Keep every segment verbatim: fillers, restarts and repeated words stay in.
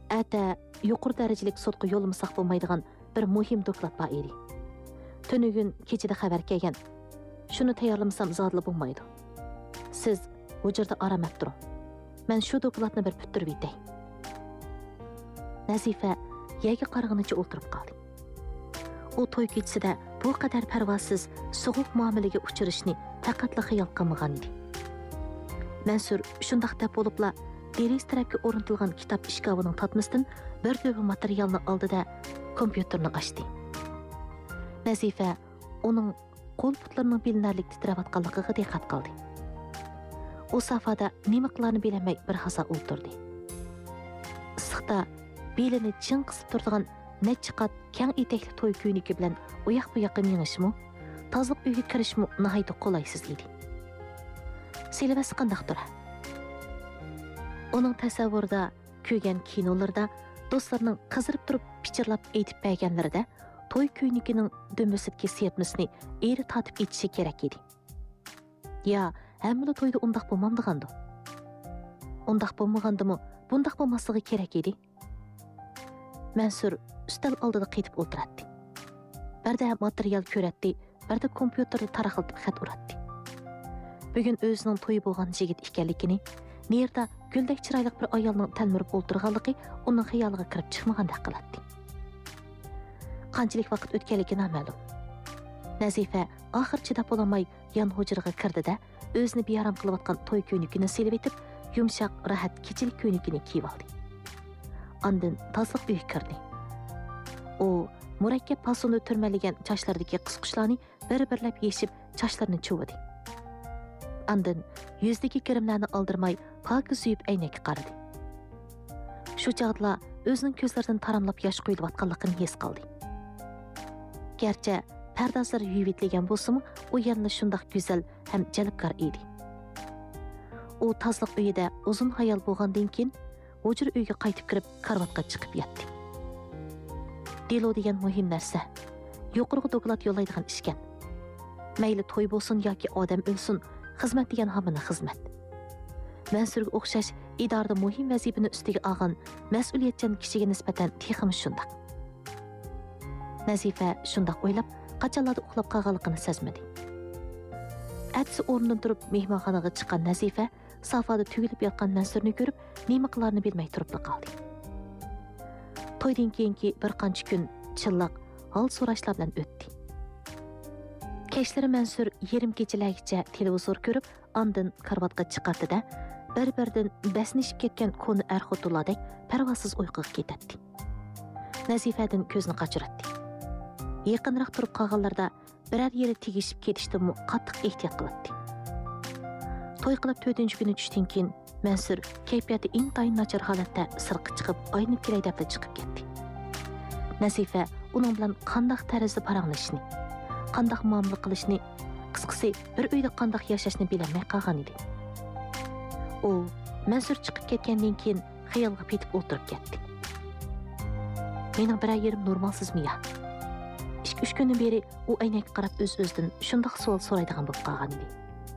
Әтә yuqori darajalik sotqa yo'lmasak bo'lmaydigan bir muhim doklad bor edi. Tönügün kechida xabar kelgan. Shuni tayyorlamasam zodli bo'lmaydi. Siz hujurda aramat turing. Men shu dokladni bir bitirib yetay. Nazifa yerga qarag'inicha o'tirib qoldi. U to'y kechasida bu qadar parvosiz, so'g'uq muomalaga uchrashni faqatla xayol qilmagan edi. Mansur shundaq deb bo'libla deriz tarafga o'rnatilgan kitob ishkovining tatmisidan bir dövi materialni oldida kompyuterni ochdi. Nazifa uning qo'l putlarining bilinarlik titrayotganligiga diqqat qildi. U safada nima qilarni bilmay bir haza o'tirdi. Issiqda belini ching qisib turgan necha qat keng etekli to'y ko'ynagi bilan u yoq bu yoqqa mengishmi, tozliq uyga kirishmi nihoyat qolaysiz edi. Selivasi qandaqdir? Uning tasavvurida ko'rgan kinolarda do'stlarining qizirib turib pichirlab aytib berganlarida to'y ko'ynigining dömösitki siyatmasini eri tatib etishi kerak edi. Ya, hamma to'yda undaq bo'lmamdigandi. Undaq bo'lmagandimi, bundaq bo'lmasligi kerak edi. Mansur ustal oldida qaytib o'tiradi. Birda material ko'ratdi, birda kompyuterda taraqiltib xat uratdi. Bugun o'zining to'yi bo'lgan yigit ekanligini, nerda guldak chiroyli bir ayolning talmirib o'tirganligi uning xayoliga kirib chiqmagandek qiladi. Qanchalik vaqt o'tganligi noma'lum. Nazifa oxir chidab bo'lmay yon hujraga kirdi-da, o'zini beyaram qilayotgan to'y ko'ynagini silib etib, yumshoq, rahat kechilik ko'ynagini kiyib oldi. Ondan tozliq uyga kirdi. U murakkab palsonni turmalagan chochlaridagi qisqushlarni bir-birlab yeshib, chochlarini chuvdi. Ondan yuzdagi kirimlarni oldirmay, pokiz suyib aynakka qaradi. Shu chog'da o'zining ko'zlaridan taramlab yosh quyilib his qildi. Gerçi pardozlar yuvitlagan bo'lsa-mu, u yana shundoq go'zal ham jalbkor edi. U tozliq uyida uzun hayol bo'lgandan keyin hujr uyga qaytib kirib, karvatga chiqib yotdi. Delo degan muhim narsa, yuqorgi doklad yo'llaydigan ishkan. Mayli to'y bo'lsin yoki odam o'lsin, xizmat degan hamini xizmat. Mansurga o'xshash idorada muhim vazifani ustiga olgan mas'uliyatchan kishiga nisbatan texim shundoq. Nazifa shundoq o'ylab, qachonlarda uxlab qolganligini sezmadi. Atsi o'rnidan turib mehmonxonaga chiqqan Nazifa safada tugilib yotgan Mansurni ko'rib, nima qilarini bilmay turib qoldi. To'ydan keyingi bir qancha kun chilliq, hol so'rashlar bilan o'tdi. Kechlari Mansur yarim kechalargacha televizor ko'rib, ondan karvatga chiqardi-da, bir-birdan basnishib ketgan koni ar-xotinlardek parvosiz uyquga ketadi. Nazifadan ko'zni qochiradi. Yaqinroq turib qolganlarda biror yeri tegishib ketishdan qattiq ehtiyot qiladi. To'y qilib to'rtinchi kuni tushdan keyin Mansur kayfiyati intayin nachar holatda sirqqa chiqib, aynib kelay deb chiqib ketdi. Nazifa uning bilan qandaq tarzda paranglashni, qandaq muomala qilishni, qisqasi bir uyda qandaq yashashni bilmay qolgan edi. U Mansur chiqib ketgandan keyin xayolga petib o'tirib ketdi. Mening bir yerim normalsizmi ya? ikki uch kundan beri u aynakka qarab o'z-o'zidan shundoq savol so'raydigan bo'lib qolgan edi.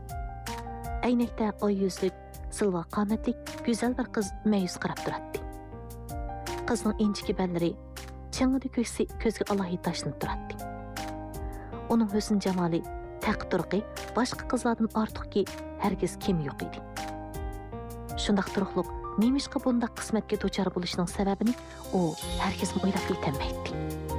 Aynakda oy yuzlik, silva qomatlik, go'zal bir qiz mayus qarab turadi. Qizning inchiki ballari, chang'ida ko'ksi ko'zga alohida tashlanib turadi. Uning husn jamoli, taqturqi boshqa qizlardan ortiqki hargiz kim yo'q edi. Shundaq turuqliq nemishqa bundaq qismatga duchor bo'lishining sababini u hargiz o'ylab yetolmaydi.